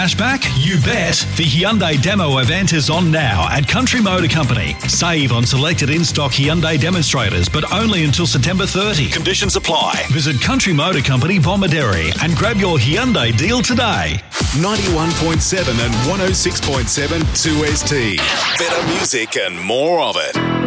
cashback? You bet. The Hyundai Demo event is on now at Country Motor Company. Save on selected in-stock Hyundai demonstrators, but only until September 30. Conditions apply. Visit Country Motor Company, Bomaderry, and grab your Hyundai deal today. 91.7 and 106.7 2ST. Better music and more of it.